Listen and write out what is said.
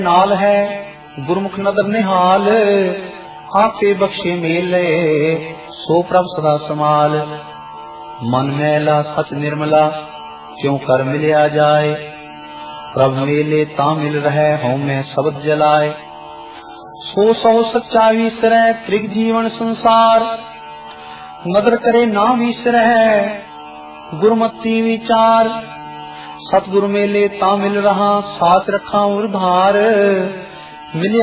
नाल है गुरमुख नदर निहाल, आपे बख्शे मेले सो प्रभ सदा समाल। मन मैला सच निर्मला क्यों कर मिलिया जाए, प्रभ मेले ता मिल रहे हों मैं शब्द जलाए। सो सौ सच्चा विसरै त्रिग जीवन संसार, नदर करे ना विसरै गुरमति विचार। सतगुरु मेले ता मिल रहा साथ रखा उधार, मिले